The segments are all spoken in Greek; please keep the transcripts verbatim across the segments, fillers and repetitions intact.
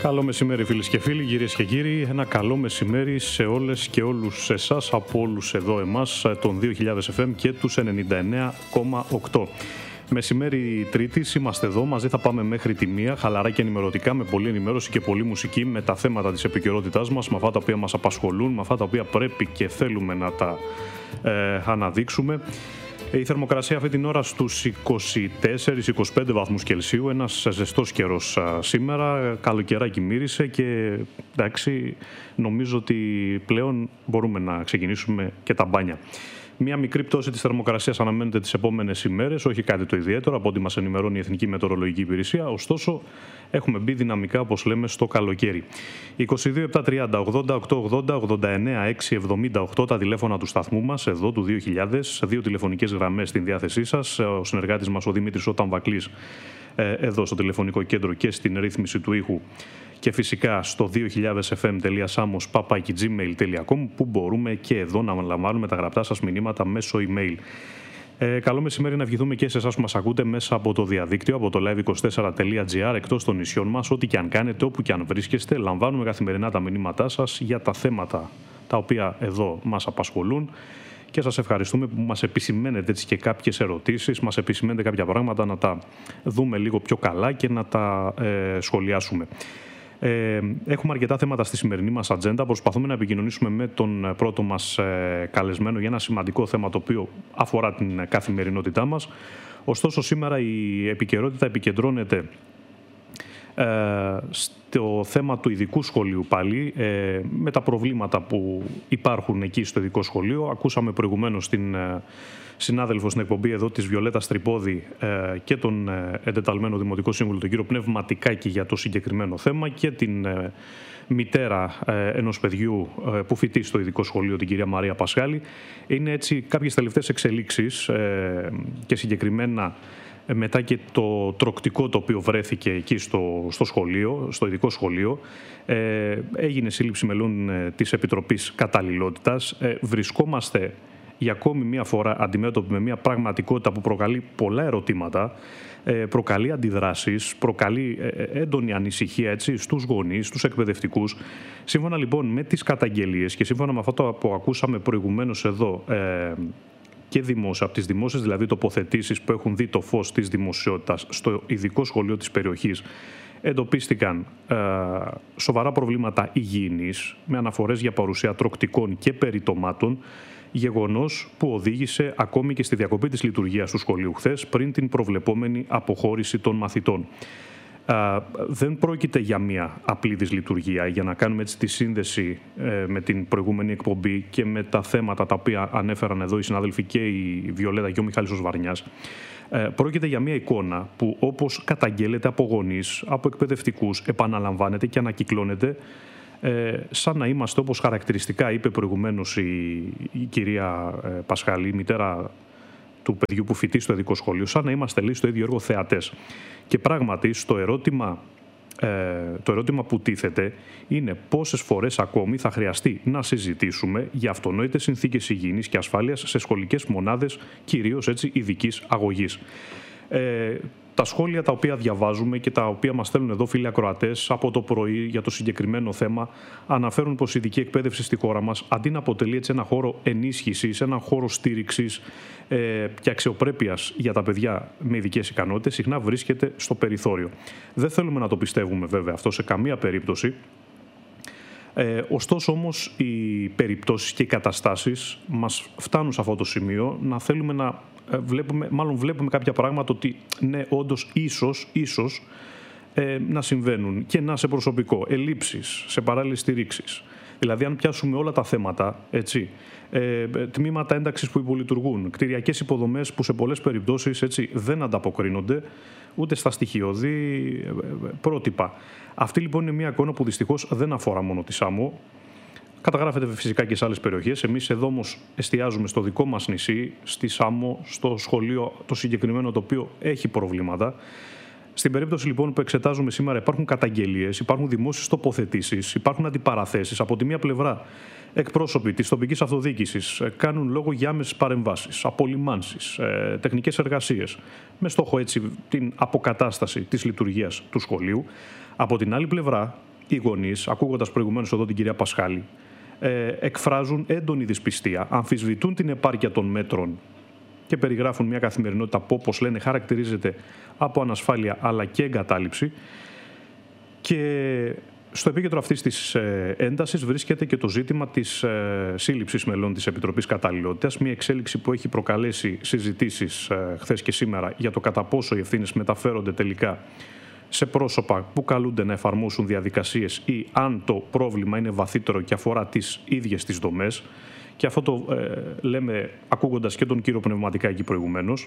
Καλό μεσημέρι φίλες και φίλοι, κυρίες και κύριοι. Ένα καλό μεσημέρι σε όλες και όλους εσάς, από όλους εδώ εμάς, των δύο χιλιάδες εφ εμ και τους ενενήντα εννέα κόμμα οκτώ. Μεσημέρι Τρίτης, είμαστε εδώ, μαζί θα πάμε μέχρι τη μία, χαλαρά και ενημερωτικά, με πολλή ενημέρωση και πολλή μουσική, με τα θέματα της επικαιρότητάς μας, με αυτά τα οποία μας απασχολούν, με αυτά τα οποία πρέπει και θέλουμε να τα ε, αναδείξουμε. Η θερμοκρασία αυτή την ώρα στους είκοσι τέσσερα με είκοσι πέντε βαθμούς Κελσίου, ένας ζεστός καιρός σήμερα, καλοκαιράκι μύρισε και εντάξει, νομίζω ότι πλέον μπορούμε να ξεκινήσουμε και τα μπάνια. Μία μικρή πτώση της θερμοκρασίας αναμένεται τις επόμενες ημέρες, όχι κάτι το ιδιαίτερο από ό,τι μας ενημερώνει η Εθνική Μετεωρολογική Υπηρεσία. Ωστόσο, έχουμε μπει δυναμικά, όπως λέμε, στο καλοκαίρι. είκοσι δύο επτά τριάντα ογδόντα οκτώ ογδόντα ογδόντα εννέα έξι εβδομήντα οκτώ τα τηλέφωνα του σταθμού μας, εδώ του δύο χιλιάδες, δύο τηλεφωνικές γραμμές στην διάθεσή σας. Ο συνεργάτης μας, ο Δημήτρης ο Ταμβακλής, εδώ στο τηλεφωνικό κέντρο και στην ρύθμιση του ήχου. Και φυσικά στο δύο χιλιάδες εφ εμ τελεία samos παπάκι τζι μέιλ τελεία κομ, που μπορούμε και εδώ να λαμβάνουμε τα γραπτά σας μηνύματα μέσω email. Ε, καλό μεσημέρι να ευχηθούμε και σε εσάς που μας ακούτε μέσα από το διαδίκτυο, από το live είκοσι τέσσερα τελεία τζι άρ, εκτός των νησιών μας. Ό,τι και αν κάνετε, όπου και αν βρίσκεστε, λαμβάνουμε καθημερινά τα μηνύματά σας για τα θέματα τα οποία εδώ μας απασχολούν. Και σας ευχαριστούμε που μας επισημαίνετε έτσι και κάποιες ερωτήσεις, μας επισημαίνετε κάποια πράγματα να τα δούμε λίγο πιο καλά και να τα ε, σχολιάσουμε. Ε, έχουμε αρκετά θέματα στη σημερινή μας ατζέντα. Προσπαθούμε να επικοινωνήσουμε με τον πρώτο μας ε, καλεσμένο για ένα σημαντικό θέμα το οποίο αφορά την καθημερινότητά μας. Ωστόσο, σήμερα η επικαιρότητα επικεντρώνεται ε, στο θέμα του ειδικού σχολείου πάλι, ε, με τα προβλήματα που υπάρχουν εκεί στο ειδικό σχολείο. Ακούσαμε προηγουμένως την ε, συνάδελφο στην εκπομπή εδώ της Βιολέτας Τρυπόδη ε, και τον ε, εντεταλμένο Δημοτικό Σύμβουλο, τον κύριο Πνευματικάκη, για το συγκεκριμένο θέμα, και την ε, μητέρα ε, ενός παιδιού ε, που φοιτεί στο ειδικό σχολείο, την κυρία Μαρία Πασχάλη. Είναι έτσι κάποιες τελευταίες εξελίξεις ε, και συγκεκριμένα μετά και το τροκτικό το οποίο βρέθηκε εκεί στο, στο σχολείο, στο ειδικό σχολείο. Ε, έγινε σύλληψη μελών ε, της Επιτροπής Καταλληλότητας. Ε, βρισκόμαστε για ακόμη μία φορά αντιμέτωποι με μία πραγματικότητα που προκαλεί πολλά ερωτήματα, ε, προκαλεί αντιδράσεις, προκαλεί ε, έντονη ανησυχία έτσι, στους γονείς, στους εκπαιδευτικούς. Σύμφωνα λοιπόν με τις καταγγελίες και σύμφωνα με αυτό που ακούσαμε προηγουμένως εδώ, ε, και δημόσια, από τις δημόσιες δηλαδή τοποθετήσεις που έχουν δει το φως της δημοσιότητας στο ειδικό σχολείο της περιοχής, εντοπίστηκαν ε, σοβαρά προβλήματα υγιεινής με αναφορές για παρουσία τροκτικών και περιτομάτων, γεγονός που οδήγησε ακόμη και στη διακοπή της λειτουργίας του σχολείου χθες πριν την προβλεπόμενη αποχώρηση των μαθητών. Uh, δεν πρόκειται για μια απλή δυσλειτουργία, για να κάνουμε έτσι τη σύνδεση ε, με την προηγούμενη εκπομπή και με τα θέματα τα οποία ανέφεραν εδώ οι συνάδελφοι και η Βιολέτα και ο Μιχάλης ο Σβαρνιάς. Ε, πρόκειται για μια εικόνα που, όπως καταγγέλλεται από γονείς, από εκπαιδευτικούς, επαναλαμβάνεται και ανακυκλώνεται ε, σαν να είμαστε, όπως χαρακτηριστικά είπε προηγουμένως η, η κυρία ε, Πασχάλη, η μητέρα του παιδιού που φοιτεί στο ειδικό σχολείο, σαν να είμαστε λέει στο ίδιο έργο θεατές. Και πράγματι, στο ερώτημα, ε, το ερώτημα που τίθεται είναι πόσες φορές ακόμη θα χρειαστεί να συζητήσουμε για αυτονόητες συνθήκες υγιεινής και ασφάλειας σε σχολικές μονάδες, κυρίως έτσι ειδικής αγωγής. Ε, τα σχόλια τα οποία διαβάζουμε και τα οποία μας στέλνουν εδώ φίλοι ακροατές από το πρωί για το συγκεκριμένο θέμα αναφέρουν πως η ειδική εκπαίδευση στη χώρα μας, αντί να αποτελεί έτσι ένα χώρο ενίσχυσης, ένα χώρο στήριξης ε, και αξιοπρέπειας για τα παιδιά με ειδικές ικανότητες, συχνά βρίσκεται στο περιθώριο. Δεν θέλουμε να το πιστεύουμε βέβαια αυτό σε καμία περίπτωση. Ε, ωστόσο όμως οι περιπτώσεις και οι καταστάσεις μας φτάνουν σε αυτό το σημείο να θέλουμε να βλέπουμε, μάλλον βλέπουμε κάποια πράγματα ότι ναι, όντως ίσως, ίσως ε, να συμβαίνουν και να σε προσωπικό, ελλείψεις, σε παράλληλες στηρίξεις. Δηλαδή αν πιάσουμε όλα τα θέματα, έτσι, ε, τμήματα ένταξης που υπολειτουργούν, κτηριακές υποδομές που σε πολλές περιπτώσεις έτσι, δεν ανταποκρίνονται ούτε στα στοιχειώδη πρότυπα. Αυτή λοιπόν είναι μια εικόνα που δυστυχώς δεν αφορά μόνο τη Σάμο. Καταγράφεται φυσικά και σε άλλες περιοχές. Εμείς εδώ όμως εστιάζουμε στο δικό μας νησί, στη Σάμο, στο σχολείο το συγκεκριμένο το οποίο έχει προβλήματα. Στην περίπτωση λοιπόν που εξετάζουμε σήμερα υπάρχουν καταγγελίες, υπάρχουν δημόσιες τοποθετήσεις, υπάρχουν αντιπαραθέσεις. Από τη μία πλευρά εκπρόσωποι της τοπικής αυτοδιοίκησης κάνουν λόγο για άμεσες παρεμβάσεις, απολυμάνσεις, τεχνικές εργασίες, με στόχο έτσι την αποκατάσταση της λειτουργίας του σχολείου. Από την άλλη πλευρά οι γονείς, ακούγοντας προηγουμένως εδώ την κυρία Πασχάλη, ε, εκφράζουν έντονη δυσπιστία, αμφισβητούν την επάρκεια των μέτρων και περιγράφουν μια καθημερινότητα που, όπως λένε, χαρακτηρίζεται από ανασφάλεια αλλά και εγκατάλειψη. Και στο επίκεντρο αυτής της έντασης βρίσκεται και το ζήτημα της σύλληψης μελών της Επιτροπής Καταλληλότητας, μια εξέλιξη που έχει προκαλέσει συζητήσεις χθες και σήμερα για το κατά πόσο οι ευθύνες μεταφέρονται τελικά σε πρόσωπα που καλούνται να εφαρμόσουν διαδικασίες ή αν το πρόβλημα είναι βαθύτερο και αφορά τις ίδιες τις δομές. Και αυτό το ε, λέμε ακούγοντας και τον κύριο Πνευματικάκη προηγουμένως.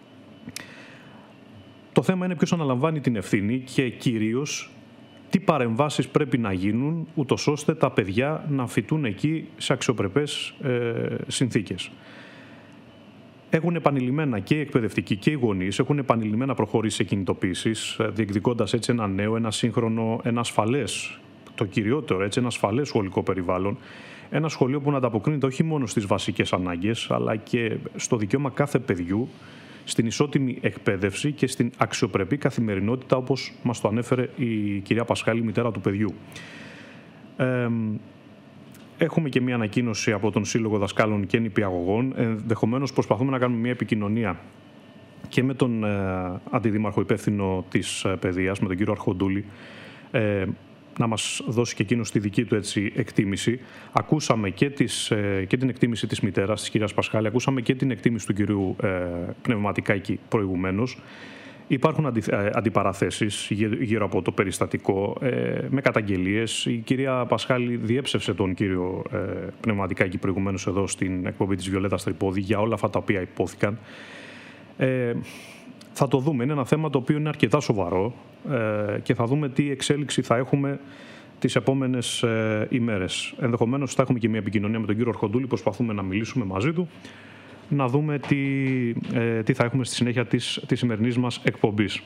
Το θέμα είναι ποιος αναλαμβάνει την ευθύνη και κυρίως τι παρεμβάσεις πρέπει να γίνουν ούτως ώστε τα παιδιά να φοιτούν εκεί σε αξιοπρεπές ε, συνθήκες. Έχουν επανειλημμένα και οι εκπαιδευτικοί και οι γονείς, έχουν επανειλημμένα προχωρήσει σε κινητοποίησεις, διεκδικώντας έτσι ένα νέο, ένα σύγχρονο, ένα ασφαλές, το κυριότερο, έτσι, ένα ασφαλές σχολικό περιβάλλον. Ένα σχολείο που να ανταποκρίνεται όχι μόνο στις βασικές ανάγκες, αλλά και στο δικαίωμα κάθε παιδιού, στην ισότιμη εκπαίδευση και στην αξιοπρεπή καθημερινότητα, όπως μας το ανέφερε η κυρία Πασχάλη, μητέρα του παιδιού. Ε, έχουμε και μια ανακοίνωση από τον Σύλλογο Δασκάλων και Νηπιαγωγών. Ενδεχομένως προσπαθούμε να κάνουμε μια επικοινωνία και με τον ε, αντιδήμαρχο υπεύθυνο της ε, παιδείας, με τον κύριο Αρχοντούλη, ε, να μας δώσει και εκείνος τη δική του έτσι, εκτίμηση. Ακούσαμε και, τις, ε, και την εκτίμηση της μητέρας, της κυρίας Πασχάλη, ακούσαμε και την εκτίμηση του κυρίου ε, Πνευματικάκη προηγουμένως. Υπάρχουν αντι, ε, αντιπαραθέσεις γύρω από το περιστατικό, ε, με καταγγελίες. Η κυρία Πασχάλη διέψευσε τον κύριο ε, Πνευματικάκη προηγουμένως εδώ στην εκπομπή της Βιολέτας Τρυπόδη για όλα αυτά τα οποία υπόθηκαν. Ε, θα το δούμε. Είναι ένα θέμα το οποίο είναι αρκετά σοβαρό ε, και θα δούμε τι εξέλιξη θα έχουμε τις επόμενες ε, ημέρες. Ενδεχομένως θα έχουμε και μια επικοινωνία με τον κύριο Αρχοντούλη, προσπαθούμε να μιλήσουμε μαζί του, να δούμε τι, ε, τι θα έχουμε στη συνέχεια της, της σημερινής μας εκπομπής.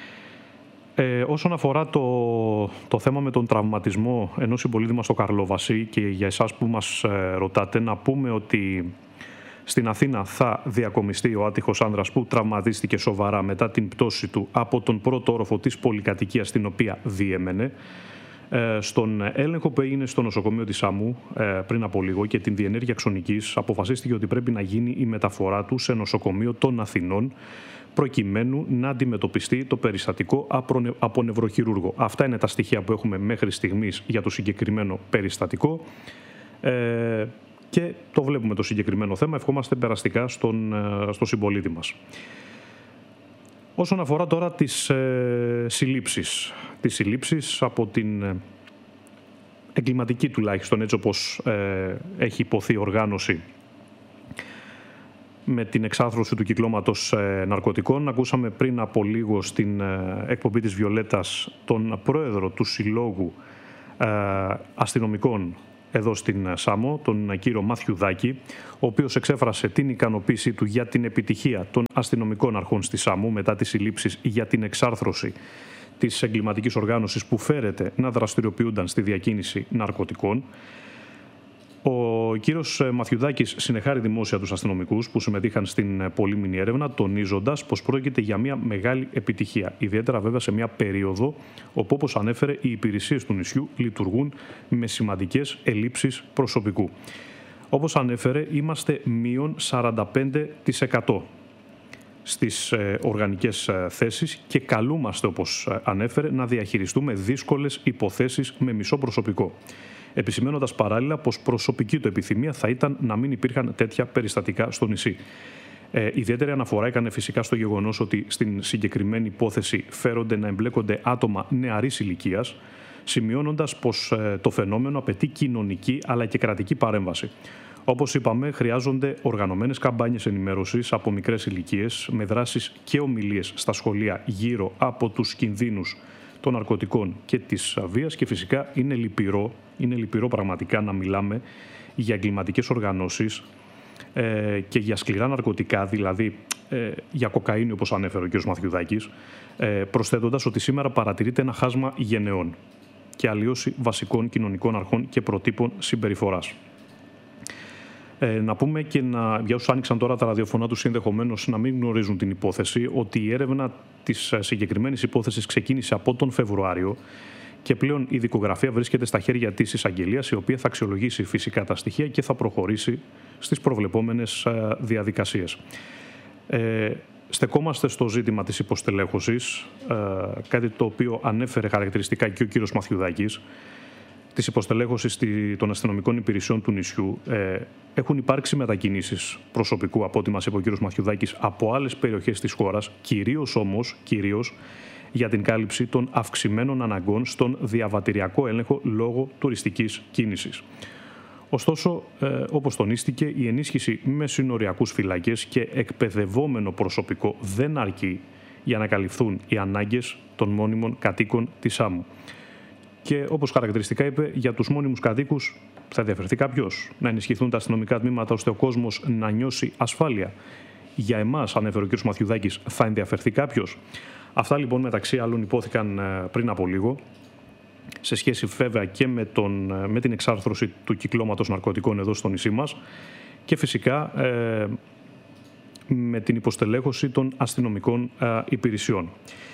Ε, όσον αφορά το, το θέμα με τον τραυματισμό ενός συμπολίτη μας στο Καρλόβαση, και για εσάς που μας ε, ρωτάτε, να πούμε ότι στην Αθήνα θα διακομιστεί ο άτυχος άνδρας που τραυματίστηκε σοβαρά μετά την πτώση του από τον πρώτο όροφο της πολυκατοικίας στην οποία διέμενε. Στον έλεγχο που έγινε στο νοσοκομείο της Σάμου πριν από λίγο και την διενέργεια αξονικής, αποφασίστηκε ότι πρέπει να γίνει η μεταφορά του σε νοσοκομείο των Αθηνών, προκειμένου να αντιμετωπιστεί το περιστατικό από νευροχειρούργο. Αυτά είναι τα στοιχεία που έχουμε μέχρι στιγμής για το συγκεκριμένο περιστατικό. Ε, και το βλέπουμε το συγκεκριμένο θέμα. Ευχόμαστε περαστικά στον, στο συμπολίτη μας. Όσον αφορά τώρα τις ε, συλλήψεις, τις συλλήψεις από την ε, εγκληματική τουλάχιστον, έτσι όπως ε, έχει υποθεί οργάνωση με την εξάρθρωση του κυκλώματος ε, ναρκωτικών. Ακούσαμε πριν από λίγο στην ε, εκπομπή της Βιολέτας τον πρόεδρο του Συλλόγου ε, Αστυνομικών εδώ στην Σάμο, τον κύριο Μαθιουδάκη, ο οποίος εξέφρασε την ικανοποίησή του για την επιτυχία των αστυνομικών αρχών στη Σάμο μετά τις συλλήψεις για την εξάρθρωση της εγκληματικής οργάνωσης που φέρεται να δραστηριοποιούνταν στη διακίνηση ναρκωτικών. Ο κύριος Μαθιουδάκης συνεχάρει δημόσια τους αστυνομικούς που συμμετείχαν στην πολύμηνη έρευνα, τονίζοντας πως πρόκειται για μια μεγάλη επιτυχία. Ιδιαίτερα βέβαια σε μια περίοδο όπου, όπως ανέφερε, οι υπηρεσίες του νησιού λειτουργούν με σημαντικές ελλείψεις προσωπικού. Όπως ανέφερε, είμαστε μείον σαράντα πέντε τοις εκατό στις ε, οργανικές ε, θέσεις και καλούμαστε, όπως ανέφερε, να διαχειριστούμε δύσκολες υποθέσεις με μισό προσωπικό, επισημαίνοντας παράλληλα πως προσωπική του επιθυμία θα ήταν να μην υπήρχαν τέτοια περιστατικά στο νησί. Ε, ιδιαίτερη αναφορά έκανε φυσικά στο γεγονός ότι στην συγκεκριμένη υπόθεση φέρονται να εμπλέκονται άτομα νεαρής ηλικίας, σημειώνοντας πως ε, το φαινόμενο απαιτεί κοινωνική αλλά και κρατική παρέμβαση. Όπως είπαμε, χρειάζονται οργανωμένες καμπάνιες ενημέρωσης από μικρές ηλικίες, με δράσεις και ομιλίες στα σχολεία γύρω από τους κινδύνους των ναρκωτικών και της βίας, και φυσικά είναι λυπηρό, είναι λυπηρό πραγματικά να μιλάμε για εγκληματικές οργανώσεις ε, και για σκληρά ναρκωτικά, δηλαδή ε, για κοκαίνη, όπως ανέφερε ο κ. Μαθιουδάκης, ε, προσθέτοντας ότι σήμερα παρατηρείται ένα χάσμα γενεών και αλλίωση βασικών κοινωνικών αρχών και προτύπων συμπεριφοράς. Ε, να πούμε και να, για όσους άνοιξαν τώρα τα ραδιοφωνά τους ενδεχομένως να μην γνωρίζουν την υπόθεση, ότι η έρευνα της συγκεκριμένης υπόθεσης ξεκίνησε από τον Φεβρουάριο Και πλέον η δικογραφία βρίσκεται στα χέρια της εισαγγελίας, η οποία θα αξιολογήσει φυσικά τα στοιχεία και θα προχωρήσει στις προβλεπόμενες διαδικασίες. Ε, στεκόμαστε στο ζήτημα της υποστελέχωσης, ε, κάτι το οποίο ανέφερε χαρακτηριστικά και ο κύριος Μαθιουδάκης, της υποστελέχωσης των αστυνομικών υπηρεσιών του νησιού. Ε, έχουν υπάρξει μετακινήσεις προσωπικού, από ό,τι μας είπε ο κύριος Μαθιουδάκης, από άλλες περιοχές της χώρας, κυρίως όμως, κυρίως για την κάλυψη των αυξημένων αναγκών στον διαβατηριακό έλεγχο λόγω τουριστικής κίνησης. Ωστόσο, ε, όπως τονίστηκε, η ενίσχυση με συνοριακούς φυλακές και εκπαιδευόμενο προσωπικό δεν αρκεί για να καλυφθούν οι ανάγκες των μόνιμων κατοίκων της άμμου. Και όπως χαρακτηριστικά είπε, για τους μόνιμους κατοίκους θα ενδιαφερθεί κάποιος να ενισχυθούν τα αστυνομικά τμήματα ώστε ο κόσμος να νιώσει ασφάλεια. Για εμάς, ανέφερε ο κ. Μαθιουδάκης, θα ενδιαφερθεί κάποιος. Αυτά λοιπόν μεταξύ άλλων υπόθηκαν πριν από λίγο, σε σχέση βέβαια και με, τον, με την εξάρθρωση του κυκλώματος ναρκωτικών εδώ στο νησί μας και φυσικά ε, με την υποστελέχωση των αστυνομικών ε, υπηρεσιών.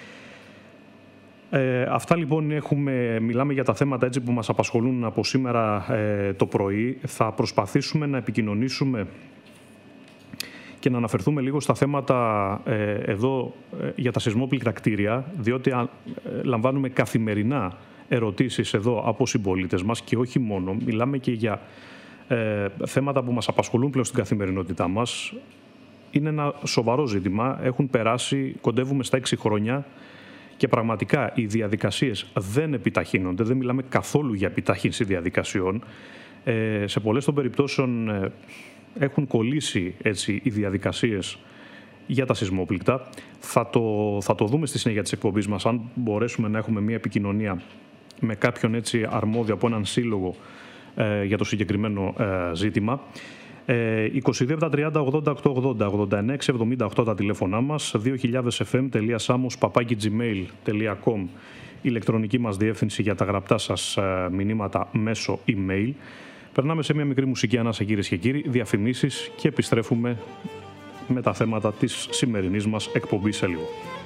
Ε, αυτά λοιπόν έχουμε, μιλάμε για τα θέματα έτσι που μας απασχολούν από σήμερα ε, το πρωί. Θα προσπαθήσουμε να επικοινωνήσουμε και να αναφερθούμε λίγο στα θέματα ε, εδώ ε, για τα σεισμόπληκτα κτίρια, διότι ε, λαμβάνουμε καθημερινά ερωτήσεις εδώ από συμπολίτες μας και όχι μόνο. Μιλάμε και για ε, θέματα που μας απασχολούν πλέον στην καθημερινότητά μας. Είναι ένα σοβαρό ζήτημα. Έχουν περάσει, κοντεύουμε στα έξι χρόνια και πραγματικά οι διαδικασίες δεν επιταχύνονται. Δεν μιλάμε καθόλου για επιτάχυνση διαδικασιών. Ε, σε πολλές των περιπτώσεων ε, έχουν κολλήσει έτσι, οι διαδικασίες για τα σεισμόπληκτα. Θα το, θα το δούμε στη συνέχεια της εκπομπής μας, αν μπορέσουμε να έχουμε μια επικοινωνία με κάποιον έτσι αρμόδιο από έναν σύλλογο ε, για το συγκεκριμένο ε, ζήτημα. Ε, είκοσι δύο εβδομήντα τριάντα ογδόντα οκτώ ογδόντα ογδόντα εννέα εξακόσια εβδομήντα οκτώ τα τηλέφωνά μας, δύο χιλιάδες εφ εμ τελεία samos παπάκι τζιμέιλ τελεία κομ ηλεκτρονική μας διεύθυνση για τα γραπτά σας ε, μηνύματα μέσω email. Περνάμε σε μια μικρή μουσική ανάσα, κυρίες και κύριοι, διαφημίσεις και επιστρέφουμε με τα θέματα της σημερινής μας εκπομπής σε λίγο.